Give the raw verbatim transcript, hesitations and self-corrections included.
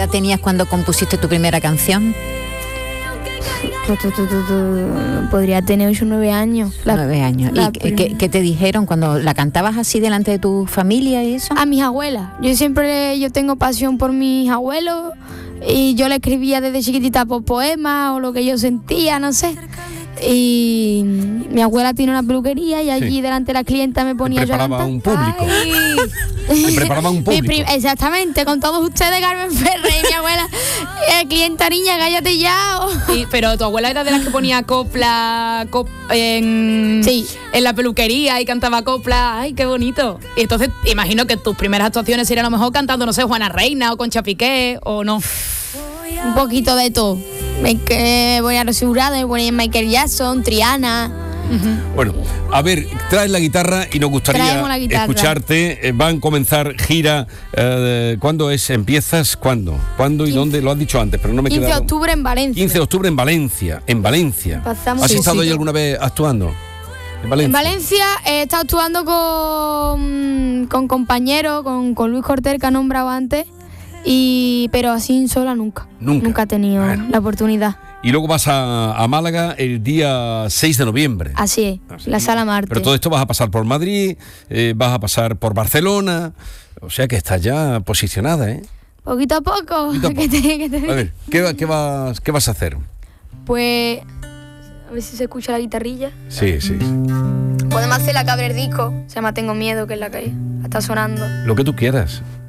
edad tenías cuando compusiste tu primera canción? Tu, tu, tu, tu, tu. Podría tener ocho o nueve años. La, nueve años. ¿Y qué, qué, qué te dijeron cuando la cantabas así delante de tu familia y eso? A mis abuelas. Yo siempre yo tengo pasión por mis abuelos y yo le escribía desde chiquitita por poemas o lo que yo sentía, no sé. Y mi abuela tiene una peluquería y allí sí. delante de la clienta me ponía yo a cantar. Un público. Me preparaba un público. Prim- exactamente, con todos ustedes, Carmen Ferrer y mi abuela. Eh, clienta niña, cállate ya. Oh. Y, pero tu abuela era de las que ponía copla cop, en, sí. en la peluquería y cantaba copla. Ay, qué bonito. Y entonces imagino que tus primeras actuaciones serían a lo mejor cantando, no sé, Juana Reina o Concha Piqué o no. Un poquito de todo. Que voy a asegurar de poner Michael Jackson, Triana. Uh-huh. Bueno, a ver, traes la guitarra y nos gustaría escucharte. Eh, van a comenzar gira. Eh, ¿Cuándo es? ¿Empiezas? ¿Cuándo? ¿Cuándo y quince, dónde? Lo has dicho antes, pero no me queda. quince de octubre en Valencia. quince de octubre en Valencia. En Valencia. Pasamos ¿Has sí, estado sí. ahí alguna vez actuando? En Valencia. En Valencia he estado actuando con, con compañeros, con, con Luis Cortés, que ha nombrado antes. Y pero así sola nunca. Nunca. Nunca he tenido bueno. la oportunidad. Y luego vas a, a Málaga el día seis de noviembre. Así es, Así. la Sala Marte. Pero todo esto vas a pasar por Madrid, eh, vas a pasar por Barcelona, o sea que estás ya posicionada, ¿eh? Poquito a poco. Poquito a poco. Que te, que te... A ver, ¿qué, qué, vas, ¿qué vas a hacer? Pues, a ver si se escucha la guitarrilla. Sí, sí. Podemos hacer la que abre el disco, se llama Tengo Miedo, que es la que está sonando. Lo que tú quieras.